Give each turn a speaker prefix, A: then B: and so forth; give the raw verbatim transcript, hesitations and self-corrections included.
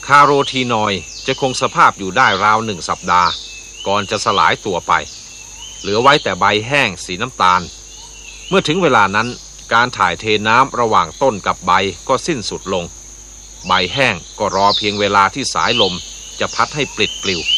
A: คาโรทีนอยด์จะคงสภาพอยู่ได้ราวหนึ่งสัปดาห์ก่อนจะสลายตัวไปเหลือไว้แต่ใบแห้งสีน้ำตาลเมื่อถึงเวลานั้นการถ่ายเทน้ำระหว่างต้นกับใบก็สิ้นสุดลงใบแห้งก็รอเพียงเวลาที่สายลมจะพัดให้ปลิดปลิว